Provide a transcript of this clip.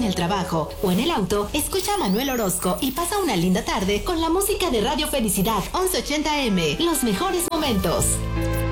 en el trabajo o en el auto, escucha a Manuel Orozco y pasa una linda tarde con la música de Radio Felicidad 1180M. Los mejores momentos.